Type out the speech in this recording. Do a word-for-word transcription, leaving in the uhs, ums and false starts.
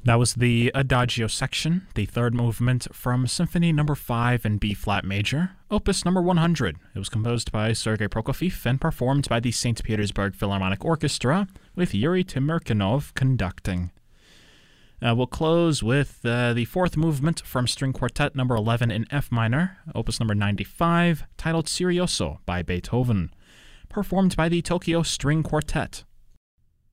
That was the Adagio section, the third movement from Symphony Number five in B-flat major, Opus Number one hundred. It was composed by Sergei Prokofiev and performed by the Saint Petersburg Philharmonic Orchestra, with Yuri Timirkinov conducting. Uh, we'll close with uh, the fourth movement from String Quartet Number eleven in F minor, Opus Number ninety-five, titled Serioso by Beethoven, performed by the Tokyo String Quartet.